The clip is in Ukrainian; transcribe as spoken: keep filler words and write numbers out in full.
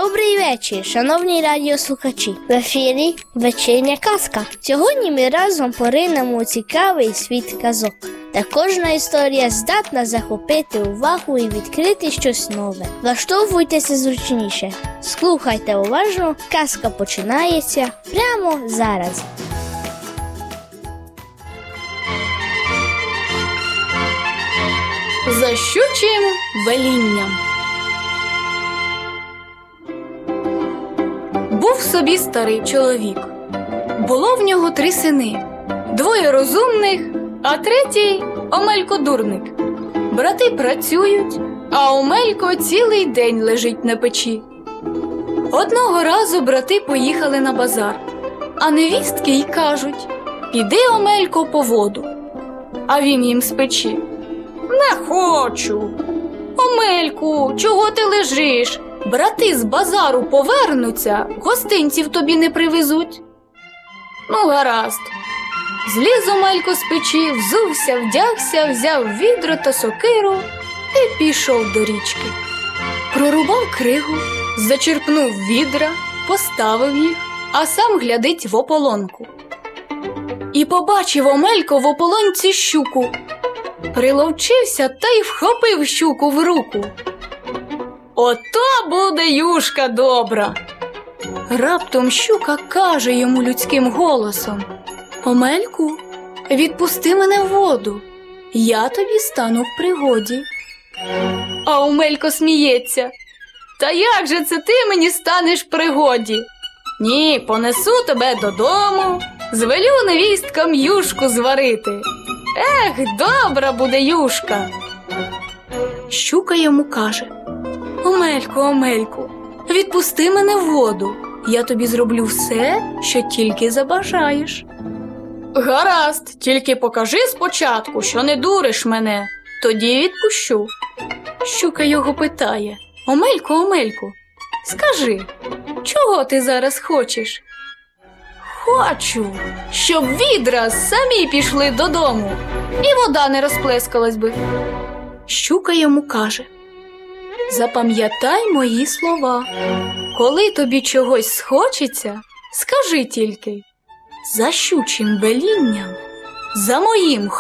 Добрий вечір, шановні радіослухачі. В ефірі вечірня казка. Сьогодні ми разом поринемо у цікавий світ казок. Та кожна історія здатна захопити увагу і відкрити щось нове. Влаштовуйтеся зручніше. Слухайте уважно, казка починається прямо зараз. За щучим велінням. Був собі старий чоловік. Було в нього три сини. Двоє розумних, а третій – Омелько дурник. Брати працюють, а Омелько цілий день лежить на печі. Одного разу брати поїхали на базар, а невістки й кажуть: «Піди, Омелько, по воду». А він їм з печі: «Не хочу». «Омельку, чого ти лежиш? Брати з базару повернуться, гостинців тобі не привезуть». «Ну, гаразд». Зліз Омелько з печі, взувся, вдягся, взяв відро та сокиру і пішов до річки. Прорубав кригу, зачерпнув відра, поставив їх, а сам глядить в ополонку. І побачив Омелько в ополонці щуку. Приловчився та й вхопив щуку в руку. «Ото буде юшка добра!» Раптом щука каже йому людським голосом: «Омельку, відпусти мене в воду, я тобі стану в пригоді». А Омелько сміється: «Та як же це ти мені станеш в пригоді? Ні, понесу тебе додому, звелю невісткам юшку зварити. Ех, добра буде юшка!» Щука йому каже: «Омельку, Омельку, відпусти мене в воду, я тобі зроблю все, що тільки забажаєш». «Гаразд, тільки покажи спочатку, що не дуриш мене, тоді відпущу». Щука його питає: «Омельку, Омельку, скажи, чого ти зараз хочеш?» «Хочу, щоб відра самі пішли додому, і вода не розплескалась би». Щука йому каже: «Запам'ятай мої слова. Коли тобі чогось схочеться, скажи тільки: за щучим велінням, за моїм